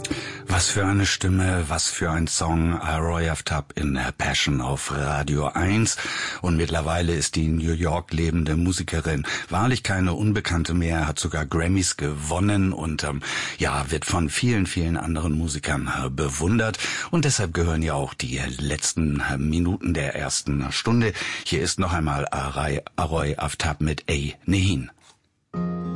Was für eine Stimme, was für ein Song. Aroy Aftab in Passion auf Radio 1. Und mittlerweile ist die New York lebende Musikerin wahrlich keine Unbekannte mehr, hat sogar Grammys gewonnen und wird von vielen, vielen anderen Musikern bewundert. Und deshalb gehören ja auch die letzten Minuten der ersten Stunde. Hier ist noch einmal Aroy Aftab mit A Nehin.